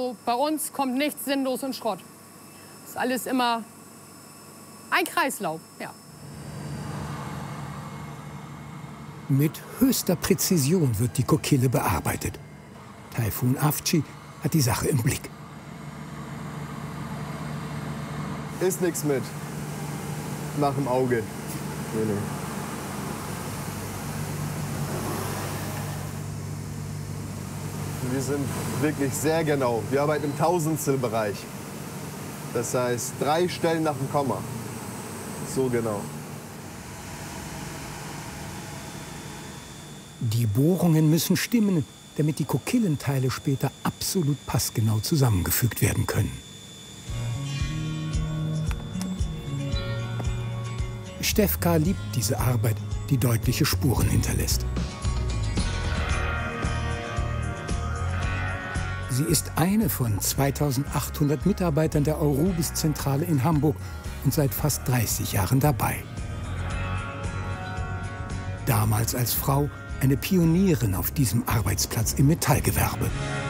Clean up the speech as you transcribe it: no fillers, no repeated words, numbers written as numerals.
Also bei uns kommt nichts sinnlos in Schrott. Ist alles immer ein Kreislauf, ja. Mit höchster Präzision wird die Kokille bearbeitet. Taifun Afci hat die Sache im Blick. Ist nichts mit. Nach dem Auge. Nee, nee. Wir sind wirklich sehr genau. Wir arbeiten im Tausendstelbereich. Das heißt 3 Stellen nach dem Komma. So genau. Die Bohrungen müssen stimmen, damit die Kokillenteile später absolut passgenau zusammengefügt werden können. Stefka liebt diese Arbeit, die deutliche Spuren hinterlässt. Sie ist eine von 2800 Mitarbeitern der Aurubis-Zentrale in Hamburg und seit fast 30 Jahren dabei. Damals als Frau eine Pionierin auf diesem Arbeitsplatz im Metallgewerbe.